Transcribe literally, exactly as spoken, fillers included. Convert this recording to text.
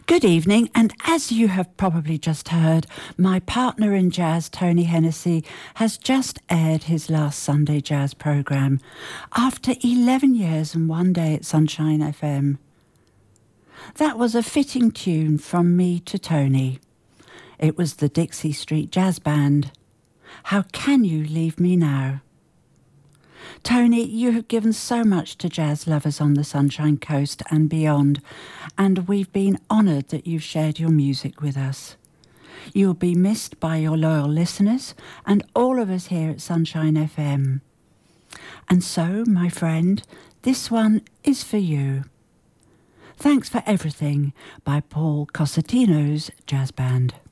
Good evening, and as you have probably just heard, my partner in jazz, Tony Hennessy, has just aired his last Sunday jazz programme after eleven years and one day at Sunshine F M. That was a fitting tune from me to Tony. It was the Dixie Street Jazz Band. How Can You Leave Me Now? Tony, you have given so much to jazz lovers on the Sunshine Coast and beyond, and we've been honoured that you've shared your music with us. You'll be missed by your loyal listeners and all of us here at Sunshine F M. And so, my friend, this one is for you. Thanks for Everything by Paul Cosentino's Jazz Band.